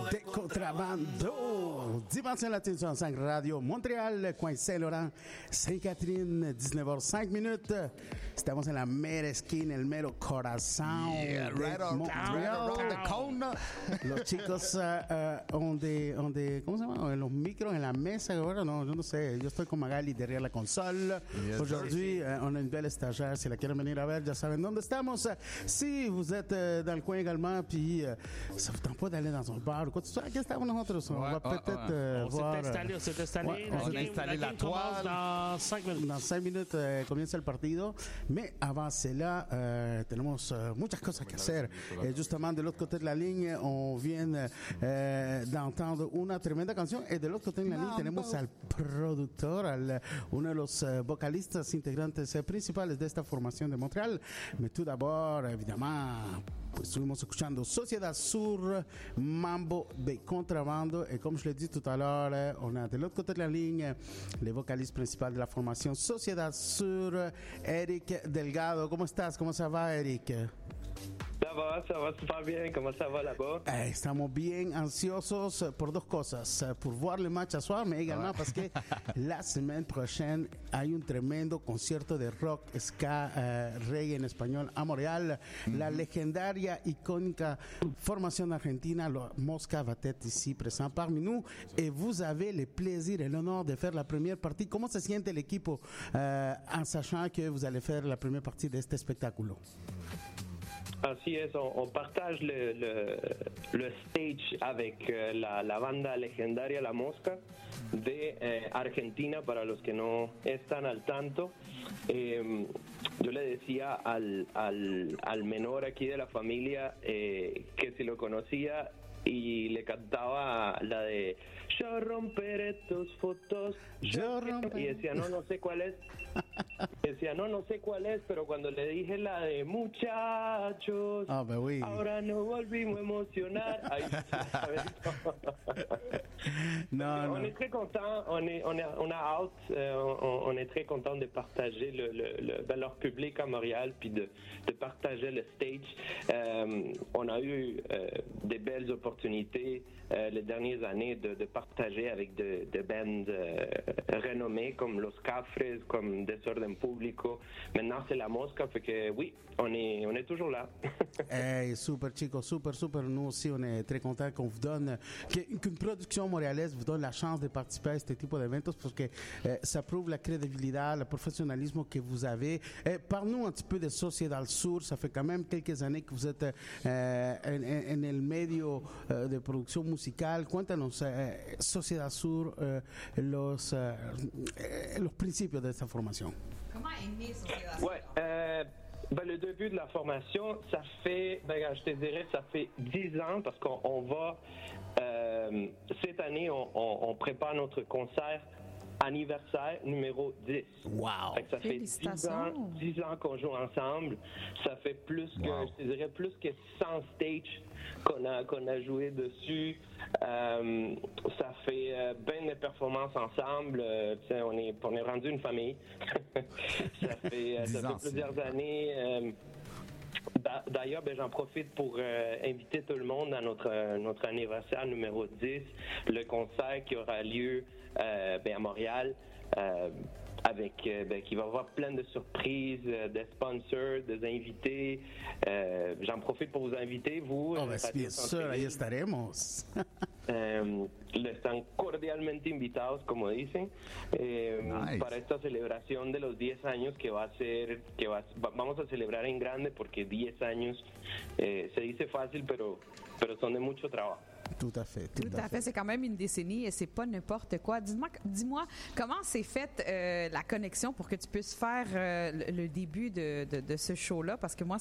De Contrabando, Dimension Latine 65 Radio, Montréal, coin Saint-Laurent, Sainte-Catherine, 19h05. Estamos en la mera esquina, el mero corazón right de Montreal. around the corner. Los chicos, ¿cómo se llama? En los micros, en la mesa, ahora no, yo no sé. Yo estoy con Magali derrière la console. Yes, Aujourd'hui, on a une belle stagiaire. Si la quieren venir a ver, ya saben dónde estamos. Si vous êtes dans le coin également, puis ça vous tente pas d'aller dans un bar ou quoi que ce soit, aquí estamos nosotros. On va peut-être on voir. On s'est installé. on s'est installé la game commence toile. dans 5 minutes. Dans 5 minutes comienza el partido, mais avant cela, tenemos muchas cosas que hacer. Justement, de l'autre côté de la ligne, on vient d'entendre una tremenda canción. Et de l'autre côté de la ligne, tenemos al productor, uno de los vocalistas integrantes principales de esta formación de Montréal. Mais tout d'abord, évidemment, pues estuvimos escuchando Sociedad Sur, Mambo de Contrabando. Et comme je l'ai dit tout à l'heure, on a de l'autre côté de la ligne le vocaliste principal de la formación Sociedad Sur, Eric Delgado. ¿Cómo estás? ¿Cómo se va, Eric? Ça va super bien. Comment ça va là-bas? Estamos bien ansiosos por dos cosas. Por voir le match à soir, mais également parce que la semaine prochaine hay un tremendo concierto de rock, ska, reggae en español a Montréal. La legendaria, icónica formación argentina, la Mosca, va être ici présent parmi nous. Et vous avez le plaisir et l'honneur de faire la première partie. ¿Cómo se siente el equipo en sachant que vous allez faire la première partie de este espectáculo? Así es, on partage le stage avec la banda legendaria La Mosca de Argentina, para los que no están al tanto. Yo le decía al menor aquí de la familia que si lo conocía, y le cantaba la de yo romperé tus fotos, yo romperé. Y decía no sé cuál es. Decía no sé cuál es, pero cuando le dije la de muchachos, oui. Ahora nos volvimos a emocionar. Ahí, non. On est très content, on a hâte, on est très content de partager leur public à Montréal, puis de partager le stage. On a eu des belles opportunités les dernières années de partager avec de bands renommées comme Los Cafres, comme Desorden Público. Maintenant c'est La Mosca, fait que oui, on est toujours là. Hey, super chicos, super. Nous aussi, on est très contents qu'on vous donne, qu'une production montréalaise vous donne la chance de participer à ce type d'événements, parce que ça prouve la crédibilité, le professionnalisme que vous avez. Parle-nous un petit peu de Sociedad Sur. Ça fait quand même quelques années que vous êtes en el medio de producción musical. Cuéntanos, Sociedad Sur, los principios de esta formación. Comment est née Sociedad Sur? Le début de la formation, ça fait, je te dirais, ça fait 10 ans, parce qu'on va, cette année, on prépare notre concert anniversaire numéro 10. Wow! Fait que ça fait 10 ans qu'on joue ensemble. Ça fait plus que, je te dirais, plus que 100 stages qu'on a joué dessus. Ça fait bien de performances ensemble. On est rendu une famille. ça fait plusieurs années. D'ailleurs, j'en profite pour inviter tout le monde à notre anniversaire numéro 10, le concert qui aura lieu à Montréal, avec qui va avoir plein de surprises, des sponsors, des invités. J'en profite pour vous inviter, vous. Bien sûr, ahí estaremos. Están cordialmente invitados, como dicen, nice. Para esta celebración de los 10 años que va a ser, vamos a celebrar en grande, porque 10 años se dice fácil, pero son de mucho trabajo. Tout à fait. C'est quand même une décennie et c'est pas n'importe quoi. Dis-moi comment s'est faite la connexion pour que tu puisses faire le début de ce show-là, parce que moi,